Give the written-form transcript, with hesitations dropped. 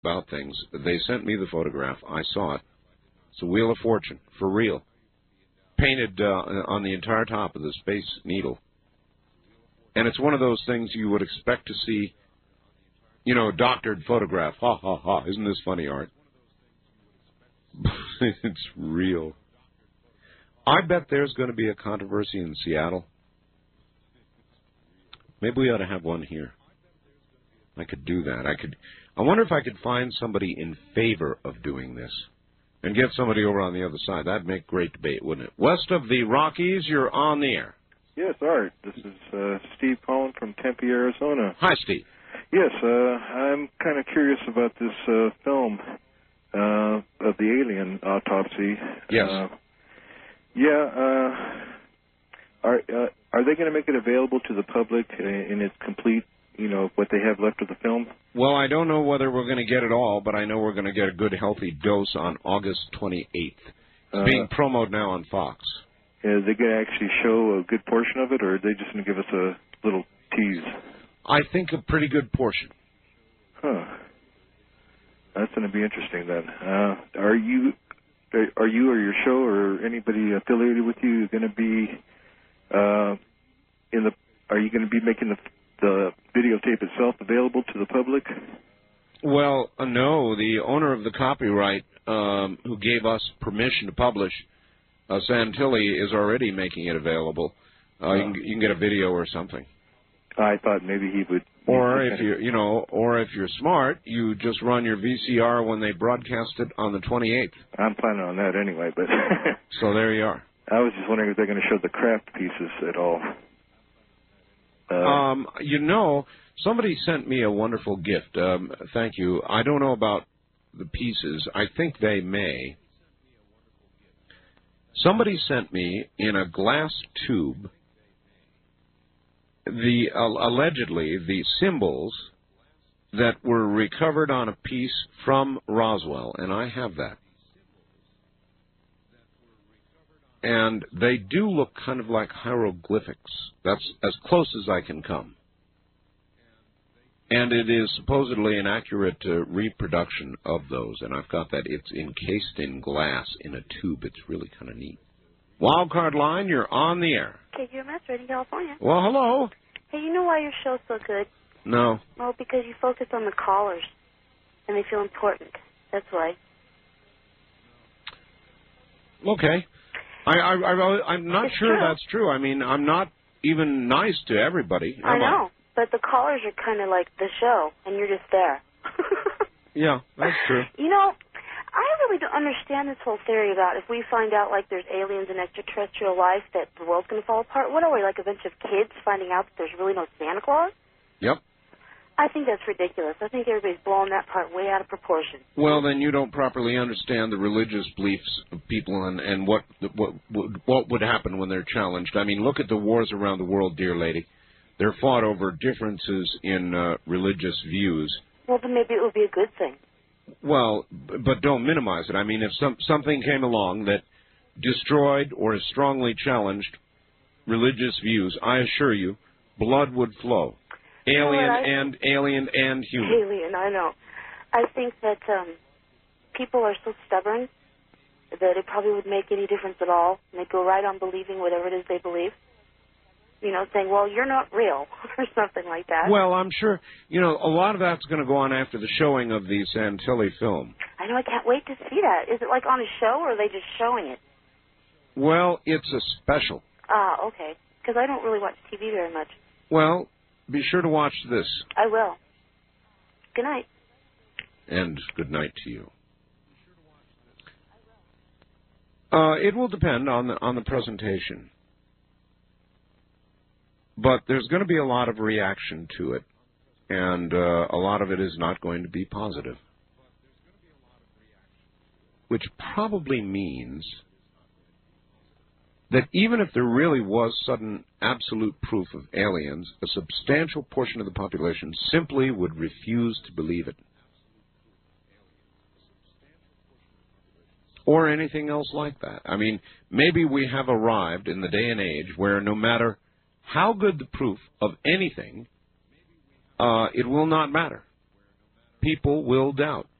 about things. They sent me the photograph. I saw it. It's a Wheel of Fortune, for real. Painted on the entire top of the Space Needle. And it's one of those things you would expect to see, you know, a doctored photograph. Ha, ha, ha. Isn't this funny, Art? It's real. I bet there's going to be a controversy in Seattle. Maybe we ought to have one here. I could do that. I wonder if I could find somebody in favor of doing this and get somebody over on the other side. That'd make great debate, wouldn't it? West of the Rockies, you're on the air. Yes, Art. This is Steve calling from Tempe, Arizona. Hi, Steve. Yes, I'm kind of curious about this film of the alien autopsy. Yes. Are they going to make it available to the public in its complete, you know, what they have left of the film? Well, I don't know whether we're going to get it all, but I know we're going to get a good, healthy dose on August 28th. It's being promoted now on Fox. Are they going to actually show a good portion of it, or are they just going to give us a little tease? I think a pretty good portion. Huh. That's going to be interesting then. Are you or your show or anybody affiliated with you going to be Are you going to be making the videotape itself available to the public? Well, no. The owner of the copyright, who gave us permission to publish, Santilli, is already making it available. You can get a video or something. I thought maybe he would. Or if you're smart, you just run your VCR when they broadcast it on the 28th. I'm planning on that anyway, but. So there you are. I was just wondering if they're going to show the craft pieces at all. Somebody sent me a wonderful gift. Thank you. I don't know about the pieces. I think they may. Somebody sent me in a glass tube allegedly the symbols that were recovered on a piece from Roswell, and I have that. And they do look kind of like hieroglyphics. That's as close as I can come. And it is supposedly an accurate reproduction of those, and I've got that. It's encased in glass in a tube. It's really kind of neat. Wildcard line, you're on the air. KQMS, Redding, California. Well, hello. Hey, you know why your show's so good? No. Well, because you focus on the callers, and they feel important. That's why. Okay. I'm not sure true. that's true. I mean, I'm not even nice to everybody. I know, but the callers are kind of like the show, and you're just there. Yeah, that's true. You know, I really don't understand this whole theory about if we find out, like, there's aliens and extraterrestrial life, that the world's going to fall apart. What are we, like a bunch of kids finding out that there's really no Santa Claus? Yep. I think that's ridiculous. I think everybody's blowing that part way out of proportion. Well, then you don't properly understand the religious beliefs of people and what would happen when they're challenged. I mean, look at the wars around the world, dear lady. They're fought over differences in religious views. Well, then maybe it would be a good thing. Well, but don't minimize it. I mean, if something came along that destroyed or strongly challenged religious views, I assure you, blood would flow. Alien and human. Alien, I know. I think that people are so stubborn that it probably wouldn't make any difference at all. And they go right on believing whatever it is they believe. You know, saying, well, you're not real, or something like that. Well, I'm sure, a lot of that's going to go on after the showing of the Santilli film. I know, I can't wait to see that. Is it like on a show, or are they just showing it? Well, it's a special. Ah, okay. Because I don't really watch TV very much. Well, be sure to watch this. I will. Good night. And good night to you. It will depend on the presentation. But there's going to be a lot of reaction to it, and a lot of it is not going to be positive. Which probably means that even if there really was sudden absolute proof of aliens, a substantial portion of the population simply would refuse to believe it. Or anything else like that. I mean, maybe we have arrived in the day and age where no matter how good the proof of anything, it will not matter. People will doubt.